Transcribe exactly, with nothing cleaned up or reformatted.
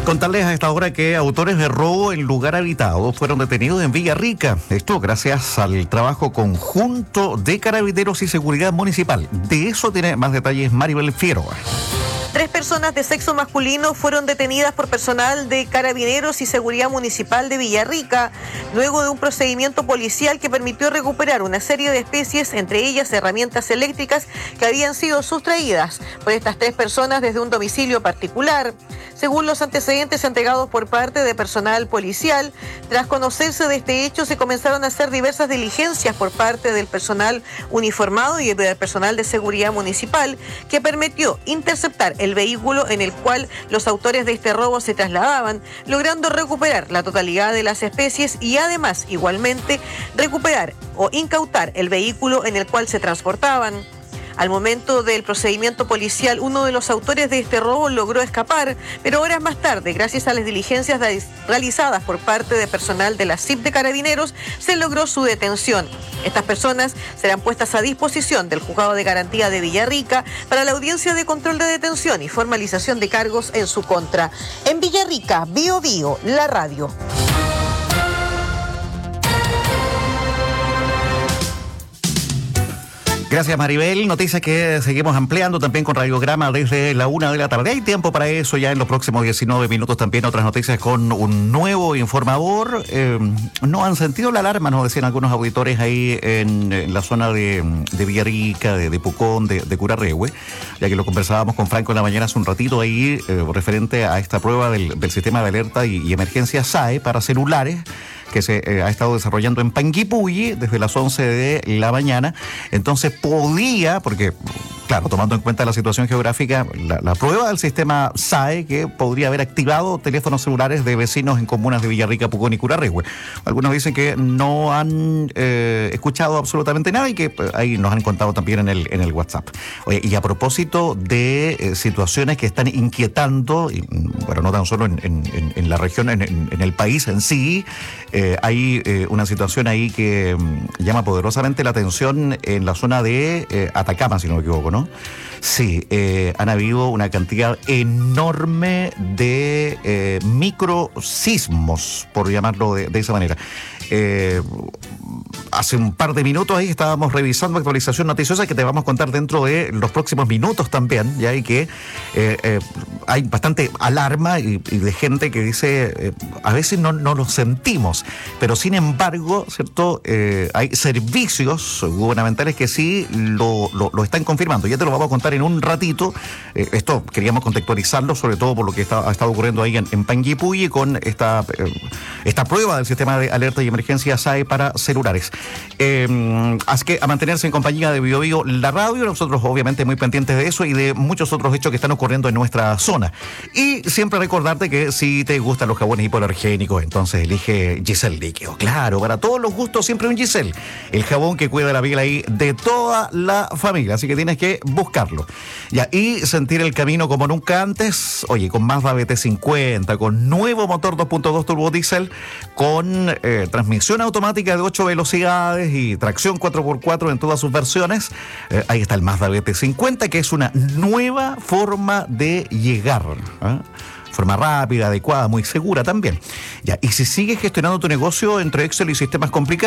Contarles a esta hora que autores de robo en lugar habitado fueron detenidos en Villarrica. Esto gracias al trabajo conjunto de Carabineros y Seguridad Municipal. De eso tiene más detalles Maribel Figueroa. Tres personas de sexo masculino fueron detenidas por personal de Carabineros y Seguridad Municipal de Villarrica, luego de un procedimiento policial que permitió recuperar una serie de especies, entre ellas herramientas eléctricas que habían sido sustraídas por estas tres personas desde un domicilio particular. Según los antecedentes entregados por parte de personal policial, tras conocerse de este hecho se comenzaron a hacer diversas diligencias por parte del personal uniformado y del personal de seguridad municipal, que permitió interceptar el vehículo en el cual los autores de este robo se trasladaban, logrando recuperar la totalidad de las especies y además igualmente recuperar o incautar el vehículo en el cual se transportaban. Al momento del procedimiento policial, uno de los autores de este robo logró escapar, pero horas más tarde, gracias a las diligencias realizadas por parte de personal de la C I P de Carabineros, se logró su detención. Estas personas serán puestas a disposición del Juzgado de Garantía de Villarrica para la audiencia de control de detención y formalización de cargos en su contra. En Villarrica, Bio Bio, la radio. Gracias, Maribel. Noticias que seguimos ampliando también con Radiograma desde la una de la tarde. Hay tiempo para eso ya en los próximos diecinueve minutos. También otras noticias con un nuevo informador. Eh, no han sentido la alarma, nos decían algunos auditores ahí en, en la zona de, de Villarrica, de, de Pucón, de, de Curarrehue, ya que lo conversábamos con Franco en la mañana hace un ratito ahí, eh, referente a esta prueba del, del sistema de alerta y, y emergencia S A E para celulares, que se eh, ha estado desarrollando en Panguipulli desde las once de la mañana. Entonces podía, porque claro, tomando en cuenta la situación geográfica, la, la prueba del sistema S A E que podría haber activado teléfonos celulares de vecinos en comunas de Villarrica, Pucón y Curarrehue. Algunos dicen que no han eh, escuchado absolutamente nada y que pues, ahí nos han contado también en el, en el WhatsApp. Oye, y a propósito de eh, situaciones que están inquietando, y, bueno, no tan solo en, en, en la región, en, en, en el país en sí, eh, hay eh, una situación ahí que mm, llama poderosamente la atención en la zona de eh, Atacama, si no me equivoco, ¿no? Sí, eh, han habido una cantidad enorme de eh, microsismos, por llamarlo de, de esa manera. Eh, hace un par de minutos ahí estábamos revisando actualización noticiosa que te vamos a contar dentro de los próximos minutos también, ya hay que eh, eh, hay bastante alarma y, y de gente que dice eh, a veces no, no lo sentimos, pero sin embargo, ¿cierto? Eh, hay servicios gubernamentales que sí lo, lo, lo están confirmando. Ya te lo vamos a contar en un ratito. Eh, esto queríamos contextualizarlo, sobre todo por lo que está, ha estado ocurriendo ahí en, en Panguipulli con esta, eh, esta prueba del sistema de alerta y emergencia S A E para celulares. Eh, así que a mantenerse en compañía de Bio Bio, la radio, nosotros obviamente muy pendientes de eso y de muchos otros hechos que están ocurriendo en nuestra zona. Y siempre recordarte que si te gustan los jabones hipoalergénicos, entonces elige Giselle Líquido. Claro, para todos los gustos siempre un Giselle, el jabón que cuida la piel ahí de toda la familia, así que tienes que buscarlo. Ya, y sentir el camino como nunca antes, oye, con Mazda B T cincuenta, con nuevo motor dos punto dos turbo diésel, con eh, transmisión automática de ocho velocidades y tracción cuatro por cuatro en todas sus versiones. Eh, ahí está el Mazda B T cincuenta, que es una nueva forma de llegar, ¿eh? Forma rápida, adecuada, muy segura también. Ya, y si sigues gestionando tu negocio entre Excel y sistemas complicados,